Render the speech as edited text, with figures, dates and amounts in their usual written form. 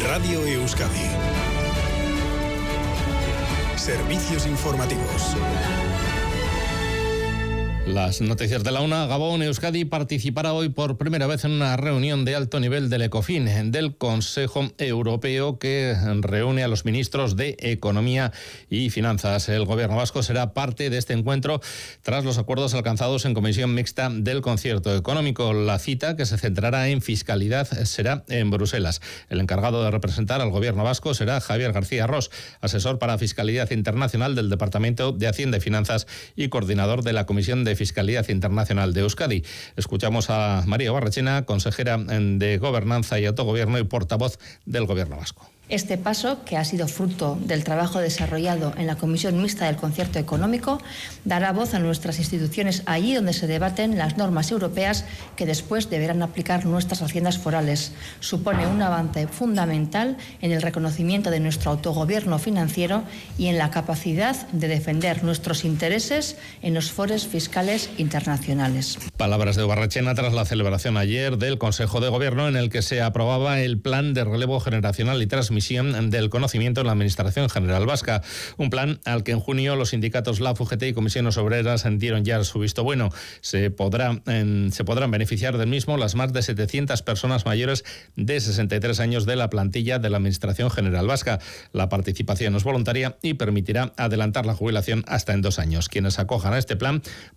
Radio Euskadi. Servicios informativos. Las noticias de la una. Gabón. Euskadi participará hoy por primera vez en una reunión de alto nivel del ECOFIN, del Consejo Europeo, que reúne a los ministros de Economía y Finanzas. El gobierno vasco será parte de este encuentro tras los acuerdos alcanzados en Comisión Mixta del Concierto Económico. La cita, que se centrará en fiscalidad, será en Bruselas. El encargado de representar al gobierno vasco será Javier García Ros, asesor para Fiscalidad Internacional del Departamento de Hacienda y Finanzas y coordinador de la Comisión de Fiscalidad Internacional de Euskadi. Escuchamos a María Barrachina, consejera de Gobernanza y Autogobierno y portavoz del Gobierno vasco. Este paso, que ha sido fruto del trabajo desarrollado en la Comisión Mixta del Concierto Económico, dará voz a nuestras instituciones allí donde se debaten las normas europeas que después deberán aplicar nuestras haciendas forales. Supone un avance fundamental en el reconocimiento de nuestro autogobierno financiero y en la capacidad de defender nuestros intereses en los foros fiscales internacionales. Palabras de Barrachina tras la celebración ayer del Consejo de Gobierno, en el que se aprobaba el Plan de Relevo Generacional y Transmisión del Conocimiento en la Administración General Vasca. Un plan al que en junio los sindicatos LAF, UGT y Comisiones Obreras dieron ya su visto bueno. Se podrán beneficiar del mismo las más de 700 personas mayores de 63 años de la plantilla de la Administración General Vasca. La participación es voluntaria y permitirá adelantar la jubilación hasta en 2 años. Quienes acojan a este plan